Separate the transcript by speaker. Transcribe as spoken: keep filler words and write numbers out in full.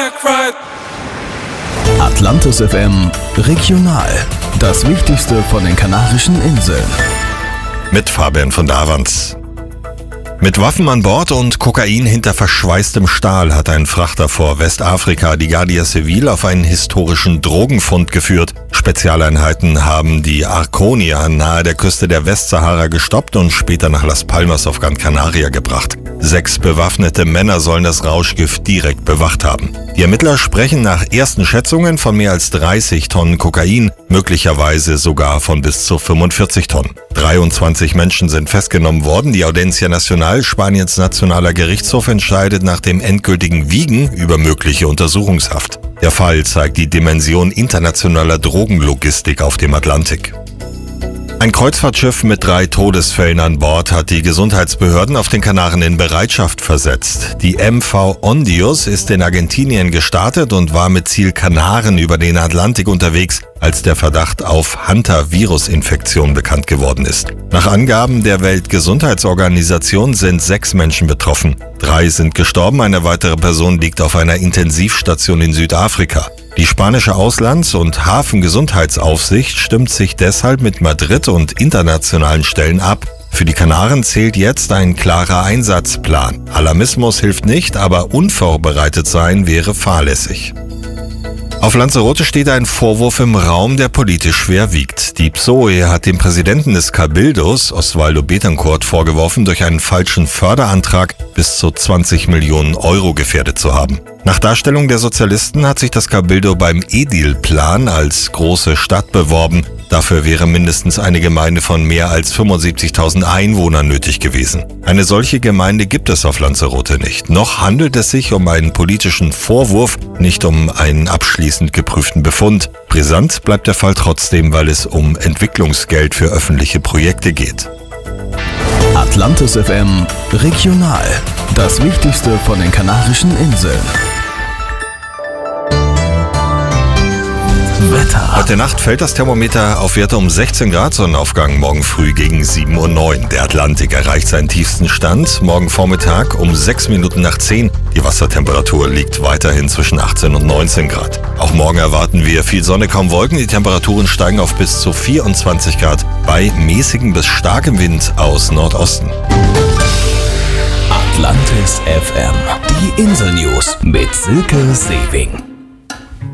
Speaker 1: Atlantis F M Regional. Das Wichtigste von den Kanarischen Inseln.
Speaker 2: Mit Fabian von Davans. Mit Waffen an Bord und Kokain hinter verschweißtem Stahl hat ein Frachter vor Westafrika die Guardia Civil auf einen historischen Drogenfund geführt. Spezialeinheiten haben die Arconia nahe der Küste der Westsahara gestoppt und später nach Las Palmas auf Gran Canaria gebracht. Sechs bewaffnete Männer sollen das Rauschgift direkt bewacht haben. Die Ermittler sprechen nach ersten Schätzungen von mehr als dreißig Tonnen Kokain, möglicherweise sogar von bis zu fünfundvierzig Tonnen. dreiundzwanzig Menschen sind festgenommen worden. Die Audiencia Nacional, Spaniens nationaler Gerichtshof, entscheidet nach dem endgültigen Wiegen über mögliche Untersuchungshaft. Der Fall zeigt die Dimension internationaler Drogenlogistik auf dem Atlantik. Ein Kreuzfahrtschiff mit drei Todesfällen an Bord hat die Gesundheitsbehörden auf den Kanaren in Bereitschaft versetzt. Die M V Ondius ist in Argentinien gestartet und war mit Ziel Kanaren über den Atlantik unterwegs, als der Verdacht auf Hantavirus-Infektion bekannt geworden ist. Nach Angaben der Weltgesundheitsorganisation sind sechs Menschen betroffen. Drei sind gestorben, eine weitere Person liegt auf einer Intensivstation in Südafrika. Die spanische Auslands- und Hafengesundheitsaufsicht stimmt sich deshalb mit Madrid und internationalen Stellen ab. Für die Kanaren zählt jetzt ein klarer Einsatzplan. Alarmismus hilft nicht, aber unvorbereitet sein wäre fahrlässig. Auf Lanzarote steht ein Vorwurf im Raum, der politisch schwer wiegt. Die P S O E hat dem Präsidenten des Cabildos, Osvaldo Betancourt, vorgeworfen, durch einen falschen Förderantrag bis zu zwanzig Millionen Euro gefährdet zu haben. Nach Darstellung der Sozialisten hat sich das Cabildo beim Edil-Plan als große Stadt beworben. Dafür wäre mindestens eine Gemeinde von mehr als fünfundsiebzigtausend Einwohnern nötig gewesen. Eine solche Gemeinde gibt es auf Lanzarote nicht. Noch handelt es sich um einen politischen Vorwurf, nicht um einen abschließend geprüften Befund. Brisant bleibt der Fall trotzdem, weil es um Entwicklungsgeld für öffentliche Projekte geht.
Speaker 1: Atlantis F M Regional. Das Wichtigste von den Kanarischen Inseln. Wetter.
Speaker 2: Heute Nacht fällt das Thermometer auf Werte um sechzehn Grad, Sonnenaufgang morgen früh gegen sieben Uhr neun. Der Atlantik erreicht seinen tiefsten Stand morgen Vormittag um sechs Minuten nach zehn. Die Wassertemperatur liegt weiterhin zwischen achtzehn und neunzehn Grad. Auch morgen erwarten wir viel Sonne, kaum Wolken. Die Temperaturen steigen auf bis zu vierundzwanzig Grad bei mäßigem bis starkem Wind aus Nordosten.
Speaker 1: Atlantis F M. Die Insel News mit Silke Sewing.